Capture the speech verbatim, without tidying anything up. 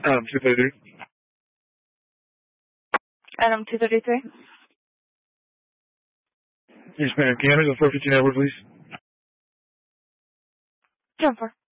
Um, two thirty-three. Item two thirty-three. Yes, ma'am. Can you handle the four fifteen Edward, please? Jump for.